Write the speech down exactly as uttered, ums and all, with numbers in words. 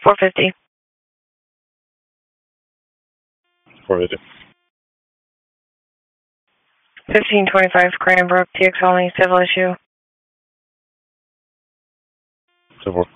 four fifty. four fifty. fifteen twenty-five Cranbrook, T X only, civil issue. ten four.